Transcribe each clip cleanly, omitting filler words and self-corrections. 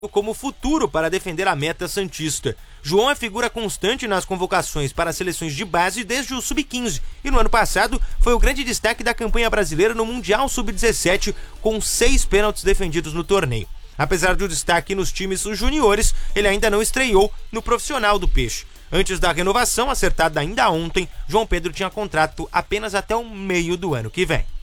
como futuro para defender a meta santista. João é figura constante nas convocações para as seleções de base desde o Sub-15 e no ano passado foi o grande destaque da campanha brasileira no Mundial Sub-17 com 6 pênaltis defendidos no torneio. Apesar do destaque nos times juniores, ele ainda não estreou no profissional do Peixe. Antes da renovação, acertada ainda ontem, João Pedro tinha contrato apenas até o meio do ano que vem.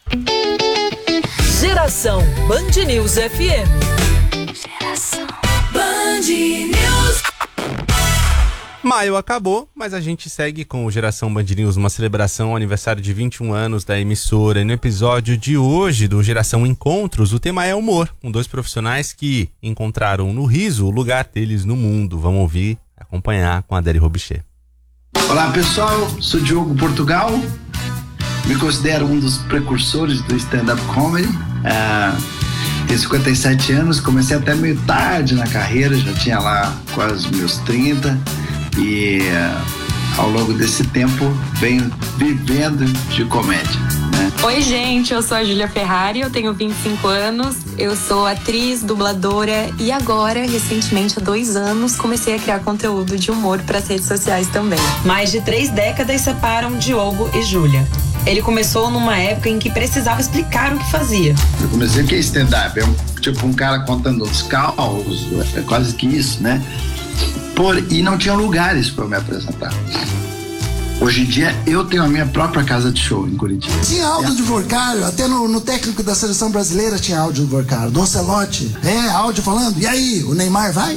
Geração Band News FM. Geração Band News. Maio acabou, mas a gente segue com o Geração Band News, uma celebração ao aniversário de 21 anos da emissora. E no episódio de hoje do Geração Encontros, o tema é humor, com 2 profissionais que encontraram no riso o lugar deles no mundo. Vamos ouvir, acompanhar com a Adélie Robichê. Olá pessoal, sou Diogo Portugal, me considero um dos precursores do stand-up comedy. Tenho 57 anos, comecei até meio tarde na carreira, já tinha lá quase meus 30 e ao longo desse tempo venho vivendo de comédia, né? Oi gente, eu sou a Júlia Ferrari, eu tenho 25 anos, eu sou atriz, dubladora e agora, recentemente, há 2 anos, comecei a criar conteúdo de humor para as redes sociais também. Mais de 3 décadas separam Diogo e Júlia. Ele começou numa época em que precisava explicar o que fazia. Eu comecei o que é stand-up, tipo um cara contando os causos, é quase que isso, né? E não tinha lugares para eu me apresentar. Hoje em dia eu tenho a minha própria casa de show em Curitiba. Tinha áudio de Vorcário, até no técnico da seleção brasileira tinha áudio de Vorcário. Do Ancelotti, áudio falando, e aí, o Neymar vai?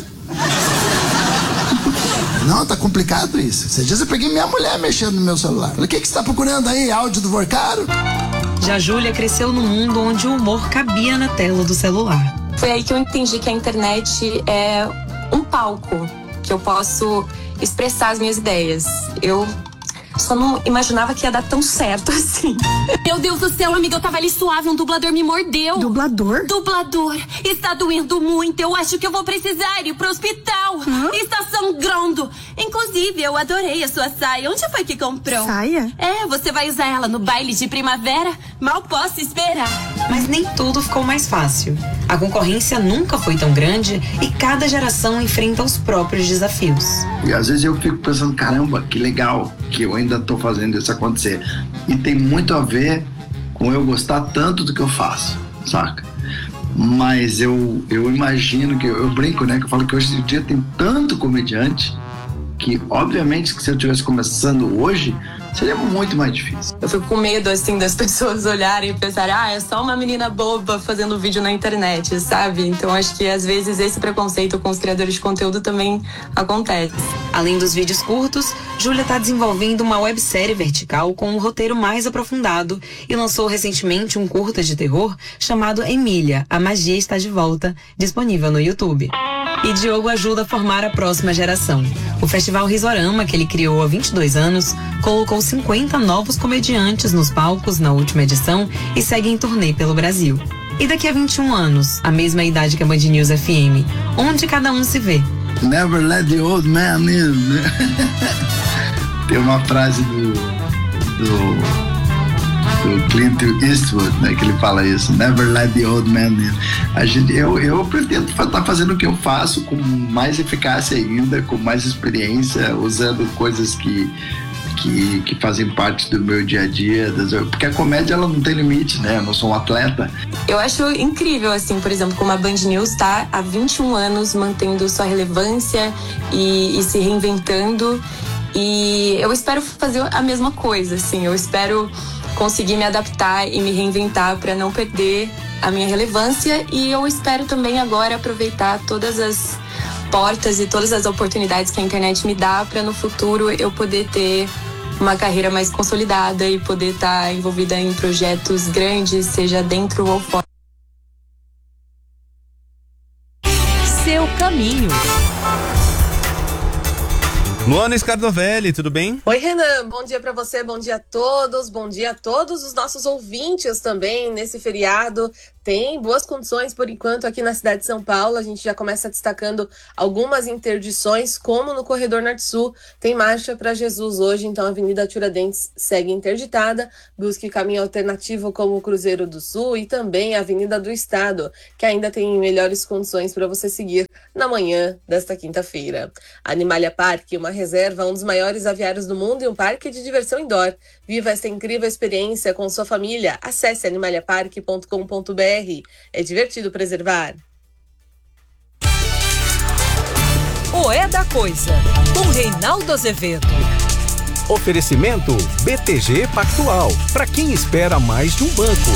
Não, tá complicado isso. Esses dias eu peguei minha mulher mexendo no meu celular. Falei, o que você tá procurando aí? Áudio do Vorcário? Já Júlia cresceu num mundo onde o humor cabia na tela do celular. Foi aí que eu entendi que a internet é um palco, que eu posso expressar as minhas ideias. Eu só não imaginava que ia dar tão certo assim. Meu Deus do céu, amiga, eu tava ali suave, um dublador me mordeu. Dublador? Dublador. Está doendo muito, eu acho que eu vou precisar ir pro hospital. Está sangrando. Inclusive, eu adorei a sua saia. Onde foi que comprou? Saia? Você vai usar ela no baile de primavera? Mal posso esperar. Mas nem tudo ficou mais fácil. A concorrência nunca foi tão grande e cada geração enfrenta os próprios desafios. E às vezes eu fico pensando, caramba, que legal que eu ainda tô fazendo isso acontecer. E tem muito a ver com eu gostar tanto do que eu faço, saca? Mas eu imagino que, eu brinco, né, que eu falo que hoje em dia tem tanto comediante que, obviamente, que se eu estivesse começando hoje, seria muito mais difícil. Eu fico com medo, assim, das pessoas olharem e pensarem, é só uma menina boba fazendo vídeo na internet, sabe? Então acho que às vezes esse preconceito com os criadores de conteúdo também acontece. Além dos vídeos curtos, Júlia está desenvolvendo uma websérie vertical com um roteiro mais aprofundado e lançou recentemente um curta de terror chamado Emília, a magia está de volta, disponível no YouTube. E Diogo ajuda a formar a próxima geração. O Festival Risorama, que ele criou há 22 anos, colocou 50 novos comediantes nos palcos na última edição e segue em turnê pelo Brasil. E daqui a 21 anos, a mesma idade que a Band News FM, onde cada um se vê? Never let the old man in. Tem uma frase do Clint Eastwood, né, que ele fala isso, never let the old man in. Eu pretendo estar fazendo o que eu faço com mais eficácia ainda, com mais experiência, usando coisas que fazem parte do meu dia a dia, porque a comédia ela não tem limite, né? Eu não sou um atleta. Eu acho incrível, assim, por exemplo, como a Band News tá há 21 anos mantendo sua relevância e se reinventando, e eu espero fazer a mesma coisa, assim, eu espero conseguir me adaptar e me reinventar para não perder a minha relevância, e eu espero também agora aproveitar todas as portas e todas as oportunidades que a internet me dá para no futuro eu poder ter uma carreira mais consolidada e poder estar envolvida em projetos grandes, seja dentro ou fora. Seu caminho. Luana Scardovelli, tudo bem? Oi, Renan, bom dia pra você, bom dia a todos os nossos ouvintes também nesse feriado Tem boas condições, por enquanto, aqui na cidade de São Paulo. A gente já começa destacando algumas interdições, como no Corredor Norte-Sul. Tem marcha para Jesus hoje, então a Avenida Tiradentes segue interditada. Busque caminho alternativo como o Cruzeiro do Sul e também a Avenida do Estado, que ainda tem melhores condições para você seguir na manhã desta quinta-feira. Animalia Park, uma reserva, um dos maiores aviários do mundo e um parque de diversão indoor. Viva esta incrível experiência com sua família. Acesse animaliapark.com.br. É divertido preservar. O É da Coisa, com Reinaldo Azevedo. Oferecimento BTG Pactual, para quem espera mais de um banco.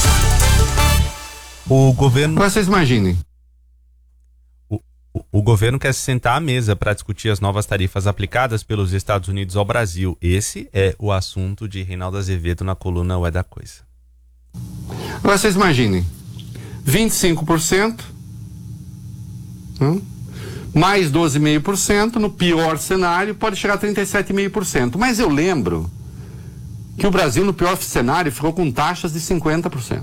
O governo... Vocês imaginem. O governo quer se sentar à mesa para discutir as novas tarifas aplicadas pelos Estados Unidos ao Brasil. Esse é o assunto de Reinaldo Azevedo na coluna O É da Coisa. Vocês imaginem, 25%, mais 12,5%, no pior cenário, pode chegar a 37,5%. Mas eu lembro que o Brasil, no pior cenário, ficou com taxas de 50%.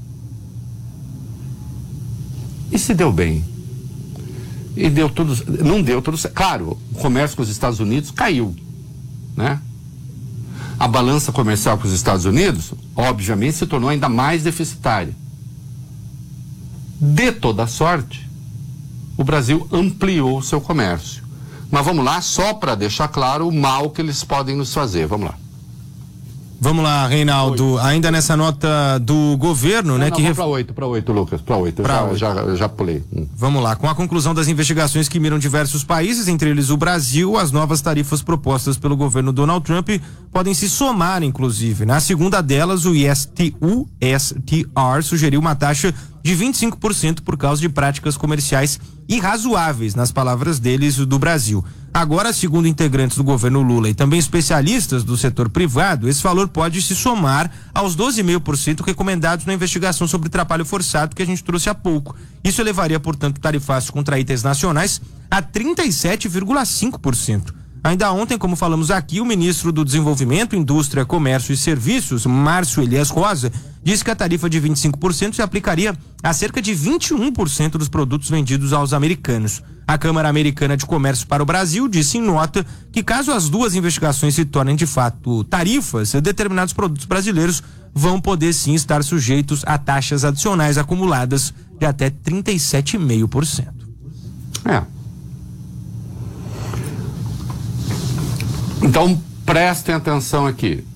E se deu bem? E deu tudo, não deu tudo certo. Claro, o comércio com os Estados Unidos caiu, né? A balança comercial com os Estados Unidos, obviamente, se tornou ainda mais deficitária. De toda sorte, o Brasil ampliou o seu comércio. Mas vamos lá, só para deixar claro o mal que eles podem nos fazer. Vamos lá. Vamos lá, Reinaldo. Ainda nessa nota do governo, né? Para 8, Lucas. Para 8. Eu já pulei. Vamos lá. Com a conclusão das investigações que miram diversos países, entre eles o Brasil, as novas tarifas propostas pelo governo Donald Trump podem se somar, inclusive. Na segunda delas, o USTR sugeriu uma taxa de 25% por causa de práticas comerciais irrazoáveis, nas palavras deles, do Brasil. Agora, segundo integrantes do governo Lula e também especialistas do setor privado, esse valor pode se somar aos 12,5% recomendados na investigação sobre trabalho forçado que a gente trouxe há pouco. Isso elevaria, portanto, tarifácios contra itens nacionais a 37,5%. Ainda ontem, como falamos aqui, o ministro do Desenvolvimento, Indústria, Comércio e Serviços, Márcio Elias Rosa, disse que a tarifa de 25% se aplicaria a cerca de 21% dos produtos vendidos aos americanos. A Câmara Americana de Comércio para o Brasil disse em nota que, caso as duas investigações se tornem de fato tarifas, determinados produtos brasileiros vão poder sim estar sujeitos a taxas adicionais acumuladas de até 37,5%. Então, prestem atenção aqui.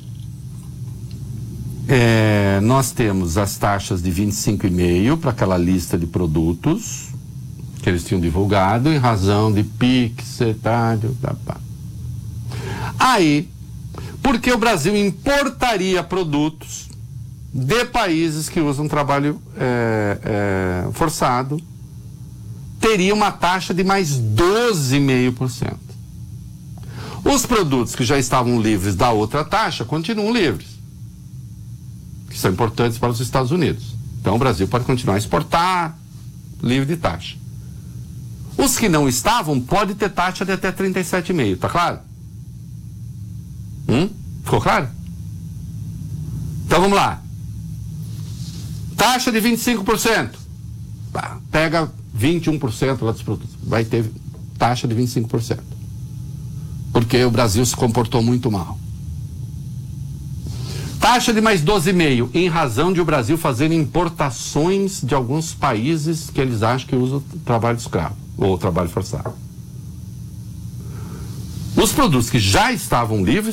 Nós temos as taxas de 25,5% para aquela lista de produtos que eles tinham divulgado em razão de PIX, etário, Aí, porque o Brasil importaria produtos de países que usam trabalho forçado, teria uma taxa de mais 12,5%. Os produtos que já estavam livres da outra taxa continuam livres, que são importantes para os Estados Unidos. Então o Brasil pode continuar a exportar livre de taxa. Os que não estavam pode ter taxa de até 37,5%, tá claro? Ficou claro? Então vamos lá. Taxa de 25%. Pega 21% lá dos produtos. Vai ter taxa de 25%. Porque o Brasil se comportou muito mal. Taxa de mais 12,5%, em razão de o Brasil fazer importações de alguns países que eles acham que usam trabalho escravo, ou trabalho forçado. Os produtos que já estavam livres.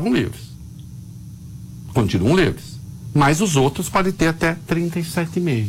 Continuam livres. Mas os outros podem ter até 37,5%.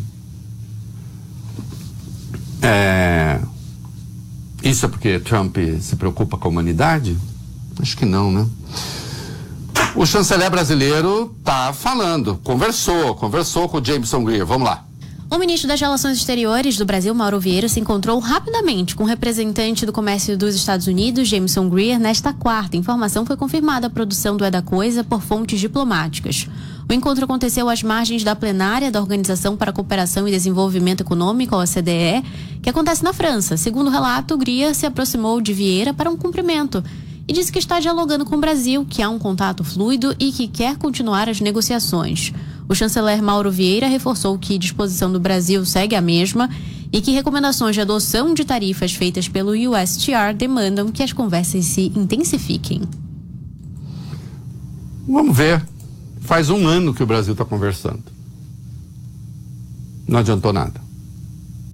Isso é porque Trump se preocupa com a humanidade? Acho que não, né? O chanceler brasileiro está falando, conversou com o Jameson Greer. Vamos lá. O ministro das Relações Exteriores do Brasil, Mauro Vieira, se encontrou rapidamente com o representante do comércio dos Estados Unidos, Jameson Greer, nesta quarta. A informação foi confirmada à produção do É da Coisa por fontes diplomáticas. O encontro aconteceu às margens da plenária da Organização para a Cooperação e Desenvolvimento Econômico, a OCDE, que acontece na França. Segundo o relato, Greer se aproximou de Vieira para um cumprimento e disse que está dialogando com o Brasil, que há um contato fluido e que quer continuar as negociações. O chanceler Mauro Vieira reforçou que a disposição do Brasil segue a mesma e que recomendações de adoção de tarifas feitas pelo USTR demandam que as conversas se intensifiquem. Vamos ver. Faz 1 ano que o Brasil está conversando. Não adiantou nada.